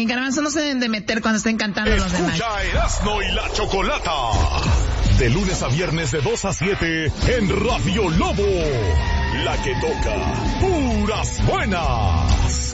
Garbanzo, no se deben de meter cuando estén cantando los demás. Escucha Erasmo y la Chocolata. De lunes a viernes de 2 a 7 en Radio Lobo. La que toca puras buenas.